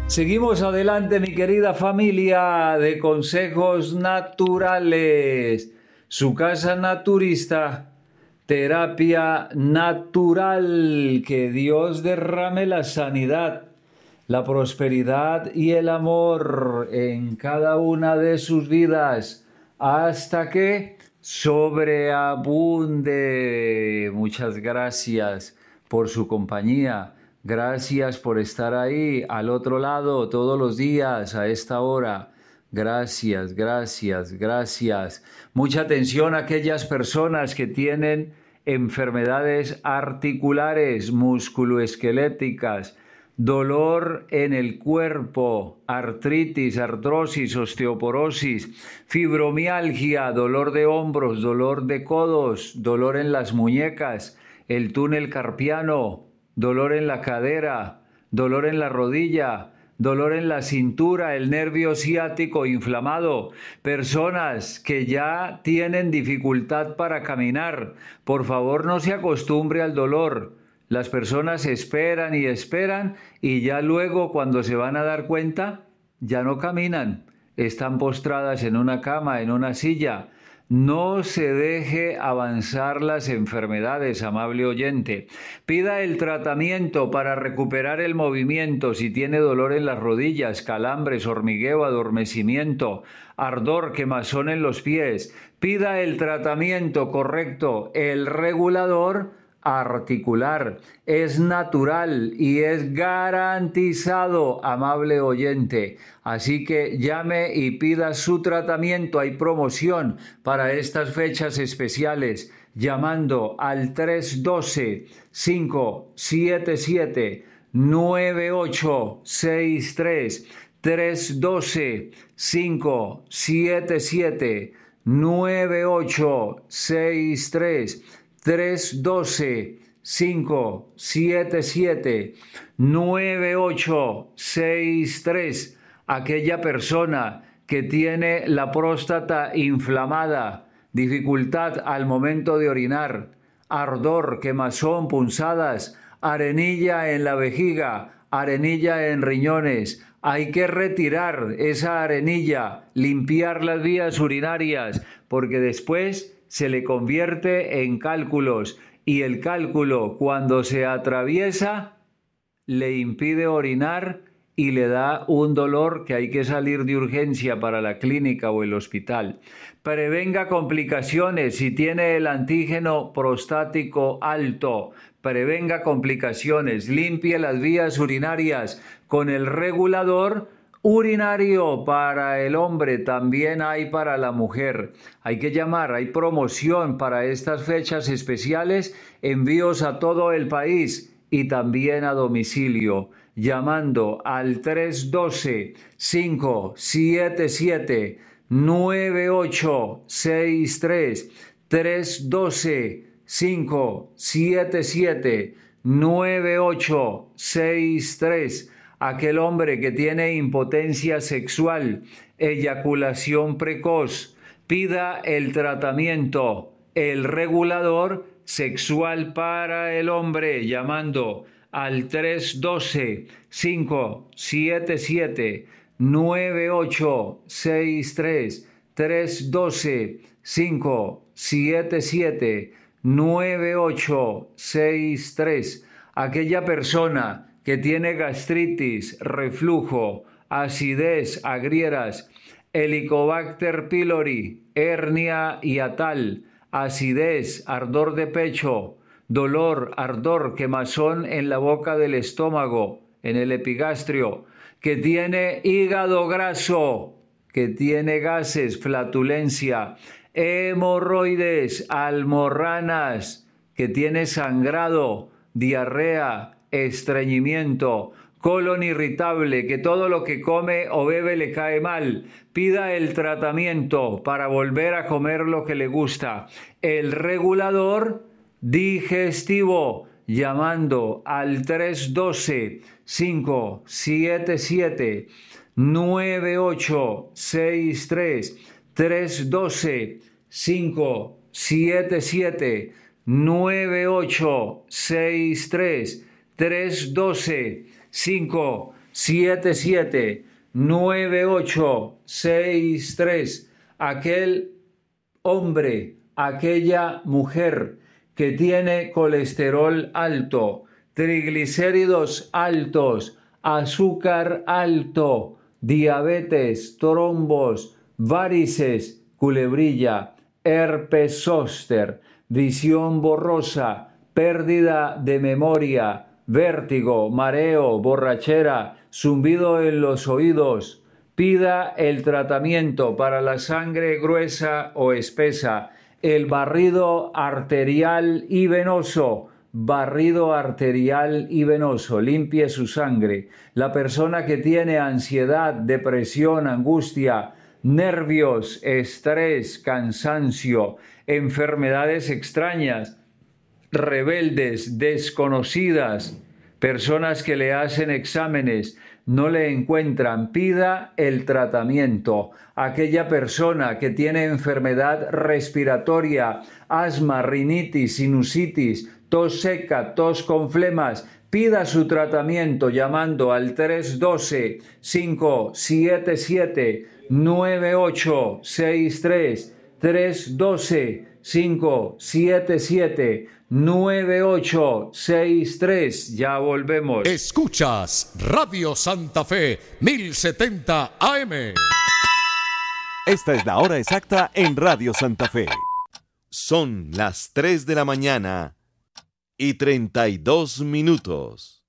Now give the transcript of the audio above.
Seguimos adelante, mi querida familia de Consejos Naturales. Su casa naturista, terapia natural. Que Dios derrame la sanidad, la prosperidad y el amor en cada una de sus vidas hasta que sobreabunde. Muchas gracias por su compañía. Gracias por estar ahí al otro lado todos los días a esta hora. Gracias, gracias, gracias. Mucha atención a aquellas personas que tienen enfermedades articulares, musculoesqueléticas, dolor en el cuerpo, artritis, artrosis, osteoporosis, fibromialgia, dolor de hombros, dolor de codos, dolor en las muñecas, el túnel carpiano, dolor en la cadera, dolor en la rodilla, dolor en la cintura, el nervio ciático inflamado, personas que ya tienen dificultad para caminar. Por favor, no se acostumbre al dolor. Las personas esperan y ya luego, cuando se van a dar cuenta, ya no caminan. Están postradas en una cama, en una silla. No se deje avanzar las enfermedades, amable oyente. Pida el tratamiento para recuperar el movimiento si tiene dolor en las rodillas, calambres, hormigueo, adormecimiento, ardor, quemazón en los pies. Pida el tratamiento correcto, el regulador articular. Es natural y es garantizado, amable oyente. Así que llame y pida su tratamiento. Hay promoción para estas fechas especiales llamando al 312-577-9863. 312-577-9863. 312-577-9863. Aquella persona que tiene la próstata inflamada, dificultad al momento de orinar, ardor, quemazón, punzadas, arenilla en la vejiga, arenilla en riñones. Hay que retirar esa arenilla, limpiar las vías urinarias, porque después se le convierte en cálculos y el cálculo, cuando se atraviesa, le impide orinar y le da un dolor que hay que salir de urgencia para la clínica o el hospital. Prevenga complicaciones si tiene el antígeno prostático alto. Prevenga complicaciones. Limpie las vías urinarias con el regulador urinario. Para el hombre, también hay para la mujer. Hay que llamar, hay promoción para estas fechas especiales, envíos a todo el país y también a domicilio, llamando al 312-577-9863, 312-577-9863. Aquel hombre que tiene impotencia sexual, eyaculación precoz, pida el tratamiento, el regulador sexual para el hombre, llamando al 312-577-9863, 312-577-9863. Aquella persona que tiene gastritis, reflujo, acidez, agrieras, Helicobacter pylori, hernia hiatal, acidez, ardor de pecho, dolor, ardor, quemazón en la boca del estómago, en el epigastrio, que tiene hígado graso, que tiene gases, flatulencia, hemorroides, almorranas, que tiene sangrado, diarrea, estreñimiento, colon irritable, que todo lo que come o bebe le cae mal. Pida el tratamiento para volver a comer lo que le gusta. El regulador digestivo, llamando al 312-577-9863, 312-577-9863, 312-577-9863. 9863. Aquel hombre, aquella mujer que tiene colesterol alto, triglicéridos altos, azúcar alto, diabetes, trombos, varices, culebrilla, herpes zóster, visión borrosa, pérdida de memoria, vértigo, mareo, borrachera, zumbido en los oídos. Pida el tratamiento para la sangre gruesa o espesa, el barrido arterial y venoso. Barrido arterial y venoso, limpie su sangre. La persona que tiene ansiedad, depresión, angustia, nervios, estrés, cansancio, enfermedades extrañas, rebeldes, desconocidas, personas que le hacen exámenes, no le encuentran, pida el tratamiento. Aquella persona que tiene enfermedad respiratoria, asma, rinitis, sinusitis, tos seca, tos con flemas, pida su tratamiento llamando al 312-577-9863, 312-577-9863. Ya volvemos. Escuchas Radio Santa Fe 1070 AM. Esta es la hora exacta en Radio Santa Fe. Son las 3 de la mañana y 32 minutos.